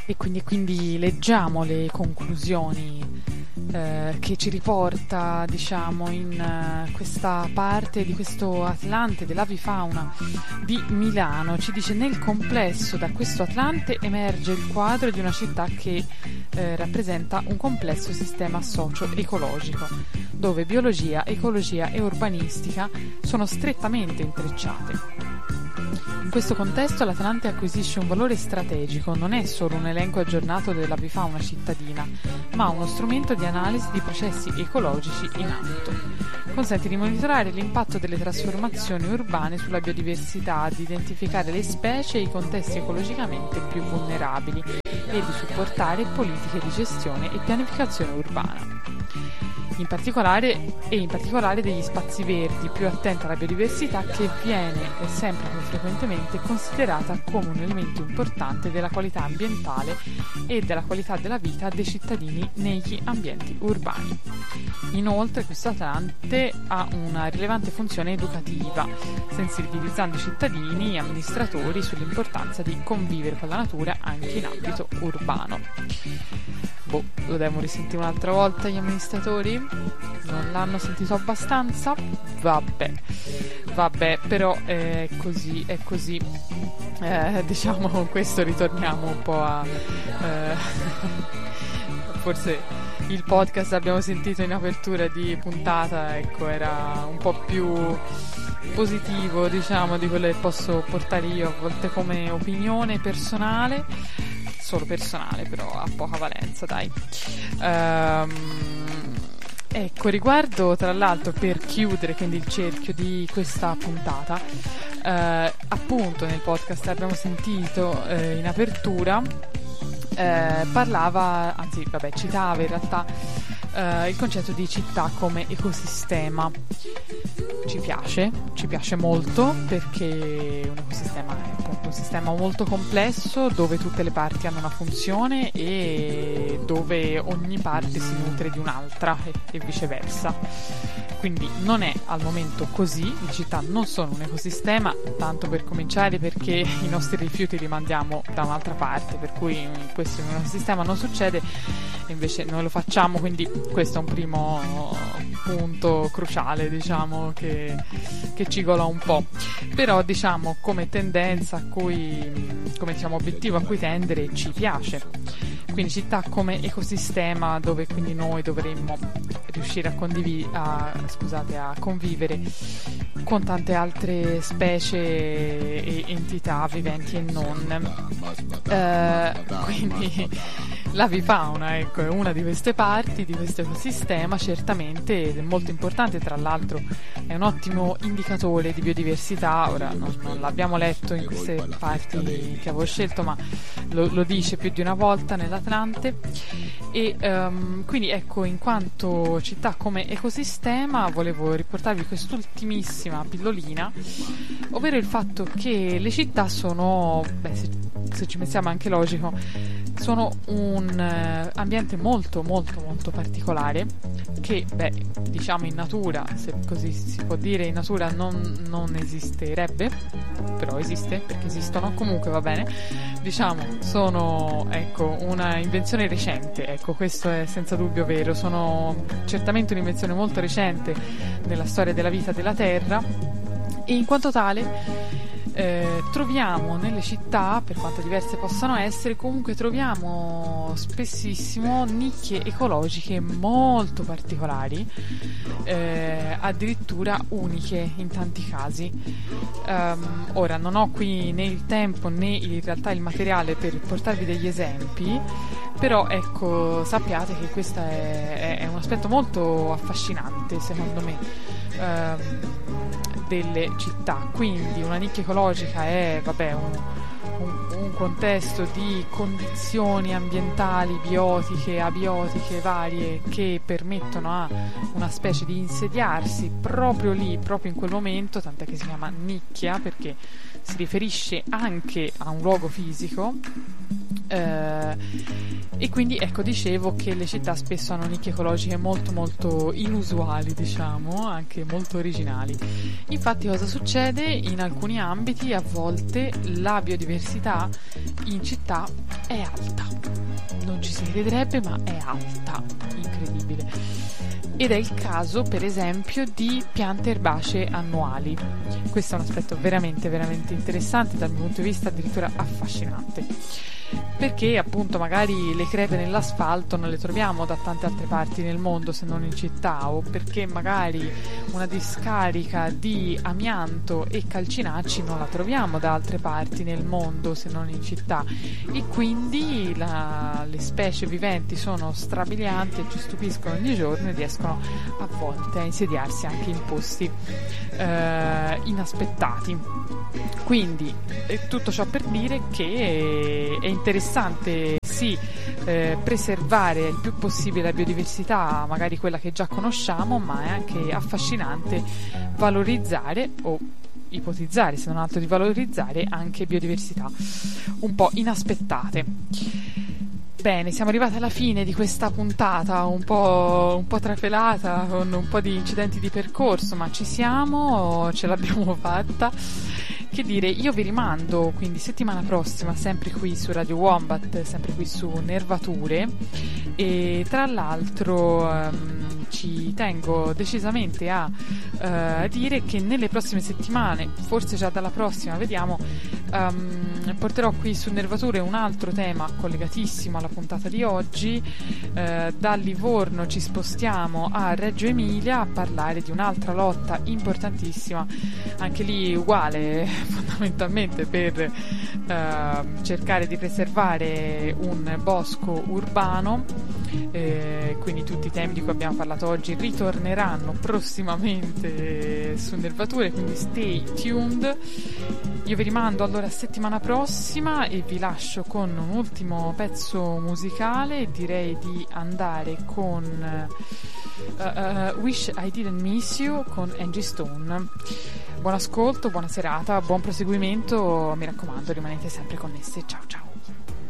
E quindi leggiamo le conclusioni che ci riporta, diciamo, in questa parte di questo Atlante dell'avifauna di Milano. Ci dice: nel complesso da questo Atlante emerge il quadro di una città che rappresenta un complesso sistema socio-ecologico, dove biologia, ecologia e urbanistica sono strettamente intrecciate. In questo contesto l'Atlante acquisisce un valore strategico, non è solo un elenco aggiornato dell'avifauna cittadina, ma uno strumento di analisi di processi ecologici in atto. Consente di monitorare l'impatto delle trasformazioni urbane sulla biodiversità, di identificare le specie e i contesti ecologicamente più vulnerabili e di supportare politiche di gestione e pianificazione urbana. In particolare degli spazi verdi, più attenta alla biodiversità, che viene sempre più frequentemente considerata come un elemento importante della qualità ambientale e della qualità della vita dei cittadini negli ambienti urbani. Inoltre questo Atlante ha una rilevante funzione educativa, sensibilizzando i cittadini e amministratori sull'importanza di convivere con la natura anche in ambito urbano. Lo devo risentire un'altra volta gli amministratori? Non l'hanno sentito abbastanza? Vabbè, però è così. Diciamo, con questo ritorniamo un po' a forse il podcast abbiamo sentito in apertura di puntata, ecco, era un po' più positivo, diciamo, di quello che posso portare io, a volte come opinione personale, solo personale, però ha poca valenza, dai. Ecco, riguardo tra l'altro, per chiudere quindi il cerchio di questa puntata, appunto nel podcast abbiamo sentito in apertura citava in realtà il concetto di città come ecosistema. Ci piace molto, perché un ecosistema è appunto un sistema molto complesso dove tutte le parti hanno una funzione e dove ogni parte si nutre di un'altra e viceversa. Quindi non è al momento così, le città non sono un ecosistema, tanto per cominciare, perché i nostri rifiuti li mandiamo da un'altra parte, per cui questo in un ecosistema non succede, invece noi lo facciamo, quindi questo è un primo punto cruciale, diciamo, che ci gola un po'. Però, diciamo, come tendenza come diciamo obiettivo a cui tendere, ci piace. Quindi città come ecosistema, dove quindi noi dovremmo riuscire a convivere con tante altre specie e entità viventi e non. Quindi l'avifauna, ecco, è una di queste parti di questo ecosistema, certamente, ed è molto importante. Tra l'altro è un ottimo indicatore di biodiversità. Ora non l'abbiamo letto in queste parti che avevo scelto, ma lo dice più di una volta nell'Atlante. E quindi, ecco, in quanto città come ecosistema, volevo riportarvi quest'ultimissima pillolina, ovvero il fatto che le città sono, se ci pensiamo, anche logico, sono un ambiente molto molto molto particolare, che diciamo in natura, se così si può dire, in natura non esisterebbe, però esiste perché esistono, comunque va bene, diciamo, sono, ecco, una invenzione recente, ecco, questo è senza dubbio vero, sono certamente un'invenzione molto recente nella storia della vita della Terra, e in quanto tale troviamo nelle città, per quanto diverse possano essere, comunque troviamo spessissimo nicchie ecologiche molto particolari, addirittura uniche in tanti casi. Ora non ho qui né il tempo né in realtà il materiale per portarvi degli esempi, però ecco, sappiate che questo è un aspetto molto affascinante, secondo me, delle città. Quindi una nicchia ecologica è un contesto di condizioni ambientali, biotiche, abiotiche varie, che permettono a una specie di insediarsi proprio lì, proprio in quel momento, tant'è che si chiama nicchia, perché si riferisce anche a un luogo fisico, E quindi ecco, dicevo che le città spesso hanno nicchie ecologiche molto molto inusuali, diciamo, anche molto originali. Infatti cosa succede? In alcuni ambiti a volte la biodiversità in città è alta. Non ci si crederebbe, ma è alta, incredibile. Ed è il caso, per esempio, di piante erbacee annuali. Questo è un aspetto veramente, veramente interessante, dal mio punto di vista addirittura affascinante. Perché appunto magari le crepe nell'asfalto non le troviamo da tante altre parti nel mondo se non in città, o perché magari una discarica di amianto e calcinacci non la troviamo da altre parti nel mondo se non in città, e quindi le specie viventi sono strabilianti e ci stupiscono ogni giorno e riescono a volte a insediarsi anche in posti inaspettati. Quindi tutto ciò per dire che è interessante sì preservare il più possibile la biodiversità, magari quella che già conosciamo, ma è anche affascinante valorizzare o ipotizzare, se non altro di valorizzare, anche biodiversità un po' inaspettate. Bene, siamo arrivati alla fine di questa puntata un po' trafelata, con un po' di incidenti di percorso, ma ci siamo, ce l'abbiamo fatta. Che dire, io vi rimando quindi settimana prossima sempre qui su Radio Wombat, sempre qui su Nervature, e tra l'altro ci tengo decisamente a dire che nelle prossime settimane, forse già dalla prossima, vediamo, porterò qui su Nervature un altro tema collegatissimo alla puntata di oggi. Da Livorno ci spostiamo a Reggio Emilia a parlare di un'altra lotta importantissima, anche lì uguale fondamentalmente per cercare di preservare un bosco urbano, quindi tutti i temi di cui abbiamo parlato oggi ritorneranno prossimamente su Nervature, quindi stay tuned. Io vi rimando allora a settimana prossima e vi lascio con un ultimo pezzo musicale. Direi di andare con Wish I Didn't Miss You con Angie Stone. Buon ascolto, buona serata, buon proseguimento, mi raccomando, rimanete sempre connessi. Ciao ciao.